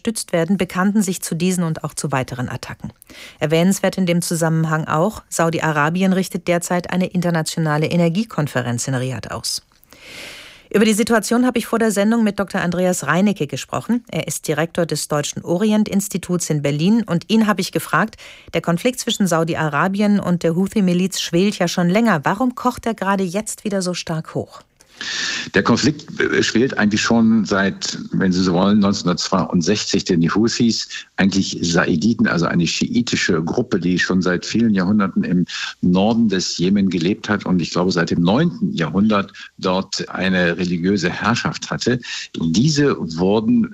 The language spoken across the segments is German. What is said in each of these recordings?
unterstützt werden, bekannten sich zu diesen und auch zu weiteren Attacken. Erwähnenswert in dem Zusammenhang auch, Saudi-Arabien richtet derzeit eine internationale Energiekonferenz in Riad aus. Über die Situation habe ich vor der Sendung mit Dr. Andreas Reinecke gesprochen. Er ist Direktor des Deutschen Orient-Instituts in Berlin und ihn habe ich gefragt, der Konflikt zwischen Saudi-Arabien und der Houthi-Miliz schwelt ja schon länger. Warum kocht er gerade jetzt wieder so stark hoch? Der Konflikt schwelt eigentlich schon seit, wenn Sie so wollen, 1962, denn die Houthis, eigentlich Saiditen, also eine schiitische Gruppe, die schon seit vielen Jahrhunderten im Norden des Jemen gelebt hat und ich glaube seit dem 9. Jahrhundert dort eine religiöse Herrschaft hatte. Diese wurden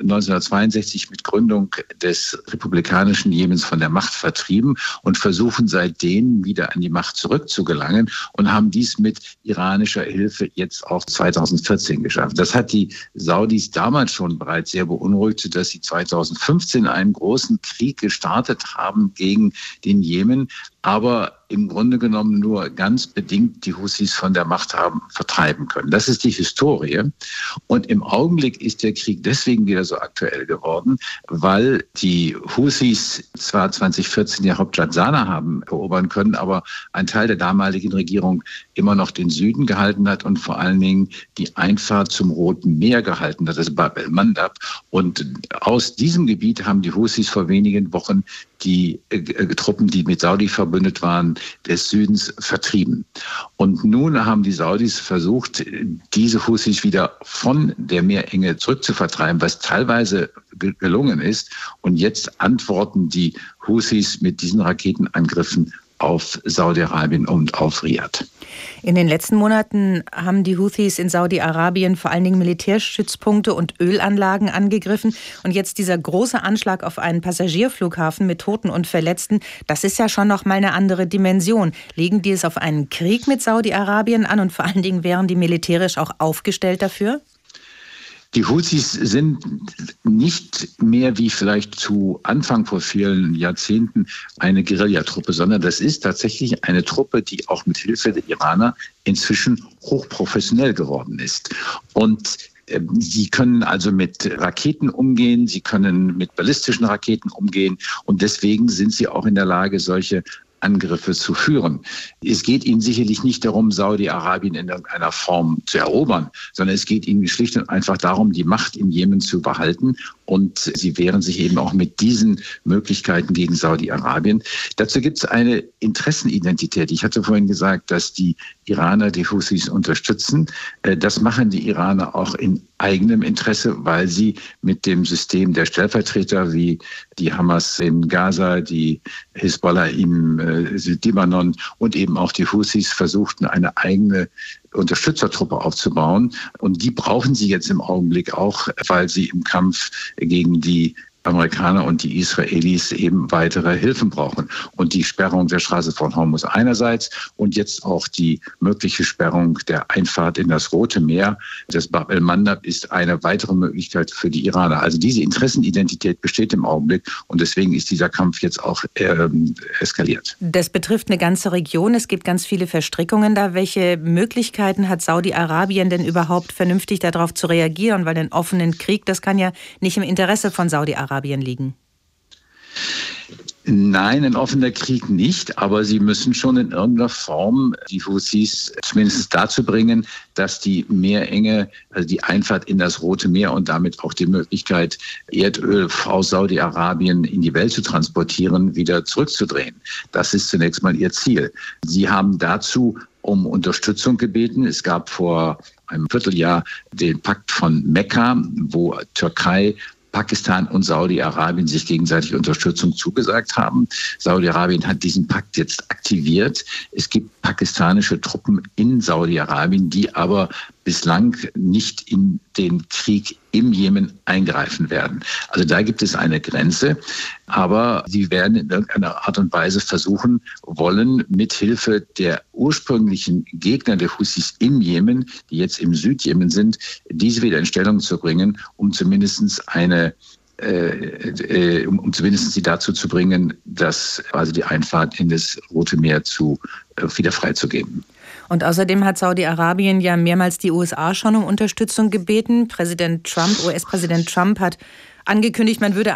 1962 mit Gründung des republikanischen Jemens von der Macht vertrieben und versuchen seitdem wieder an die Macht zurückzugelangen und haben dies mit iranischer Hilfe jetzt auch 2014 geschafft. Das hat die Saudis damals schon bereits sehr beunruhigt, sodass sie 2015 einen großen Krieg gestartet haben gegen den Jemen, aber im Grunde genommen nur ganz bedingt die Houthis von der Macht haben vertreiben können. Das ist die Historie. Und im Augenblick ist der Krieg deswegen wieder so aktuell geworden, weil die Houthis zwar 2014 die Hauptstadt Sanaa haben erobern können, aber ein Teil der damaligen Regierung immer noch den Süden gehalten hat und vor allen Dingen die Einfahrt zum Roten Meer gehalten hat, das Bab el-Mandab. Und aus diesem Gebiet haben die Houthis vor wenigen Wochen die Truppen, die mit Saudi verbündet waren, des Südens vertrieben. Und nun haben die Saudis versucht, diese Houthis wieder von der Meerenge zurückzuvertreiben, was teilweise gelungen ist. Und jetzt antworten die Houthis mit diesen Raketenangriffen auf Saudi-Arabien und auf Riad. In den letzten Monaten haben die Houthis in Saudi-Arabien vor allen Dingen Militärstützpunkte und Ölanlagen angegriffen. Und jetzt dieser große Anschlag auf einen Passagierflughafen mit Toten und Verletzten, das ist ja schon noch mal eine andere Dimension. Legen die es auf einen Krieg mit Saudi-Arabien an und vor allen Dingen wären die militärisch auch aufgestellt dafür? Die Houthis sind nicht mehr wie vielleicht zu Anfang vor vielen Jahrzehnten eine Guerillatruppe, sondern das ist tatsächlich eine Truppe, die auch mit Hilfe der Iraner inzwischen hochprofessionell geworden ist. Und sie können also mit Raketen umgehen, sie können mit ballistischen Raketen umgehen und deswegen sind sie auch in der Lage, solche Angriffe zu führen. Es geht ihnen sicherlich nicht darum, Saudi-Arabien in irgendeiner Form zu erobern, sondern es geht ihnen schlicht und einfach darum, die Macht im Jemen zu behalten. Und sie wehren sich eben auch mit diesen Möglichkeiten gegen Saudi-Arabien. Dazu gibt es eine Interessenidentität. Ich hatte vorhin gesagt, dass die Iraner die Houthis unterstützen. Das machen die Iraner auch in eigenem Interesse, weil sie mit dem System der Stellvertreter wie die Hamas in Gaza, die Hisbollah im Südlibanon und eben auch die Houthis versuchten, eine eigene Unterstützertruppe aufzubauen. Und die brauchen sie jetzt im Augenblick auch, weil sie im Kampf gegen die Amerikaner und die Israelis eben weitere Hilfen brauchen. Und die Sperrung der Straße von Hormuz einerseits und jetzt auch die mögliche Sperrung der Einfahrt in das Rote Meer, das Bab el-Mandab, ist eine weitere Möglichkeit für die Iraner. Also diese Interessenidentität besteht im Augenblick und deswegen ist dieser Kampf jetzt auch eskaliert. Das betrifft eine ganze Region. Es gibt ganz viele Verstrickungen da. Welche Möglichkeiten hat Saudi-Arabien denn überhaupt vernünftig darauf zu reagieren? Weil den offenen Krieg, das kann ja nicht im Interesse von Saudi-Arabien liegen. Nein, ein offener Krieg nicht, aber sie müssen schon in irgendeiner Form die Houthis zumindest dazu bringen, dass die Meerenge, also die Einfahrt in das Rote Meer und damit auch die Möglichkeit, Erdöl aus Saudi-Arabien in die Welt zu transportieren, wieder zurückzudrehen. Das ist zunächst mal ihr Ziel. Sie haben dazu um Unterstützung gebeten. Es gab vor einem Vierteljahr den Pakt von Mekka, wo Türkei, Pakistan und Saudi-Arabien sich gegenseitig Unterstützung zugesagt haben. Saudi-Arabien hat diesen Pakt jetzt aktiviert. Es gibt pakistanische Truppen in Saudi-Arabien, die aber bislang nicht in den Krieg im Jemen eingreifen werden. Also da gibt es eine Grenze, aber sie werden in irgendeiner Art und Weise versuchen wollen, mithilfe der ursprünglichen Gegner der Houthis im Jemen, die jetzt im Südjemen sind, diese wieder in Stellung zu bringen, um zumindest sie dazu zu bringen, dass also die Einfahrt in das Rote Meer wieder freizugeben. Und außerdem hat Saudi-Arabien ja mehrmals die USA schon um Unterstützung gebeten. US-Präsident Trump hat angekündigt, man würde